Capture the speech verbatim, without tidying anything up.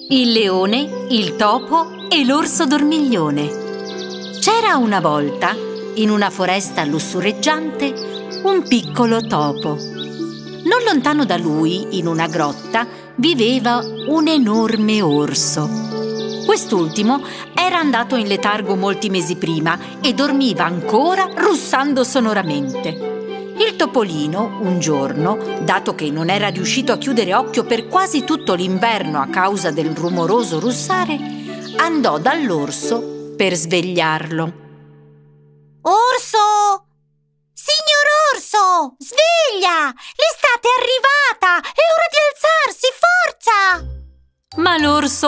Il leone, il topo e l'orso dormiglione. C'era una volta, in una foresta lussureggiante, un piccolo topo. Non lontano da lui, in una grotta, viveva un enorme orso. Quest'ultimo era andato in letargo molti mesi prima e dormiva ancora russando sonoramente. Il topolino, un giorno, dato che non era riuscito a chiudere occhio per quasi tutto l'inverno a causa del rumoroso russare, andò dall'orso per svegliarlo. Orso! Signor Orso! Sveglia! L'estate è arrivata! È ora di alzarsi! Forza! Ma l'orso